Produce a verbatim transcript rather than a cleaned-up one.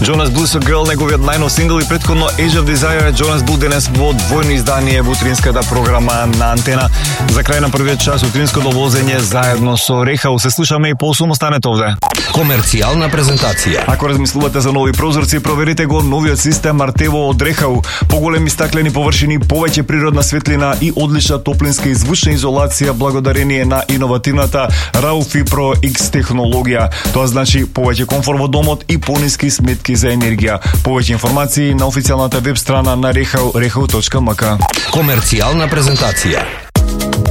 Jonas Blue со Girl, неговиот најнов сингл и претходно Age of Desire. Jonas Blue денес во двојно издание во утринската програма на Антена. За крај на првиот час утринското возење заедно со Рехау се слушаме и посум останете овде. Комерцијална презентација. Ако размислувате за нови прозорци, проверите го новиот систем Артево од Рехау. Поголеми стаклени површини, повеќе природна светлина и одлична топлинска и звучна изолација благодарение на иновативната Raufipro X технологија. Тоа значи повеќе комфорт во домот и пониски сметки за енергија. Повеќе информации на официјалната веб страна на Рехау, рехау точка ем ка. Комерцијална презентација.